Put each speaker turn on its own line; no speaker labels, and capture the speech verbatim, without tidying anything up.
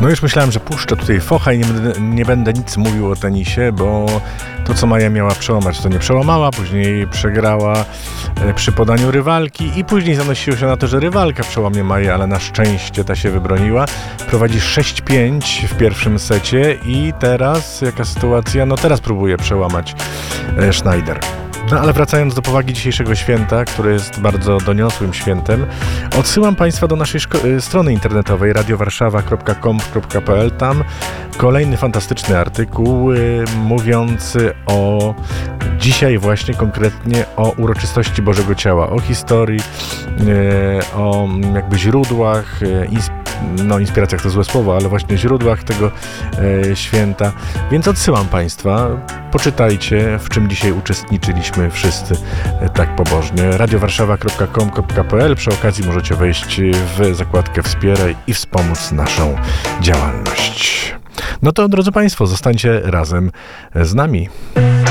No już myślałem, że puszczę tutaj focha i nie będę, nie będę nic mówił o tenisie, bo to, co Maja miała przełamać, to nie przełamała, później przegrała e, przy podaniu rywalki i później zanosiło się na to, że rywalka przełamie Maję, ale na szczęście ta się wybroniła. Prowadzi sześć pięć w pierwszym secie i teraz, jaka sytuacja? No teraz próbuje przełamać e, Schneider. No ale wracając do powagi dzisiejszego święta, które jest bardzo doniosłym świętem, odsyłam Państwa do naszej szko- strony internetowej radio warszawa kropka com kropka p l. Tam kolejny fantastyczny artykuł y, mówiący o dzisiaj właśnie konkretnie o uroczystości Bożego Ciała, o historii, y, o jakby źródłach, y, insp- no inspiracjach to złe słowo, ale właśnie źródłach tego y, święta. Więc odsyłam Państwa, poczytajcie, w czym dzisiaj uczestniczyliśmy wszyscy tak pobożnie. radio warszawa kropka com kropka p l. Przy okazji możecie wejść w zakładkę Wspieraj i wspomóc naszą działalność. No to, drodzy Państwo, zostańcie razem z nami.